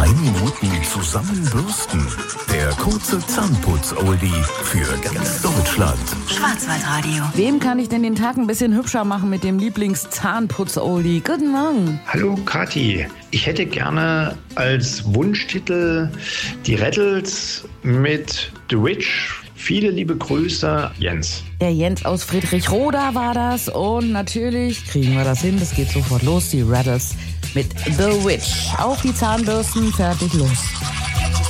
3 Minuten zusammenbürsten. Der kurze Zahnputz-Oldie für ganz Deutschland. Schwarzwaldradio. Wem kann ich denn den Tag ein bisschen hübscher machen mit dem Lieblings-Zahnputz-Oldie? Guten Morgen. Hallo Kathi, ich hätte gerne als Wunschtitel die Rattles mit The Witch. Viele liebe Grüße, Jens. Der Jens aus Friedrichroda war das und natürlich kriegen wir das hin. Das geht sofort los, die Rattles mit The Witch. Auf die Zahnbürsten, fertig, los.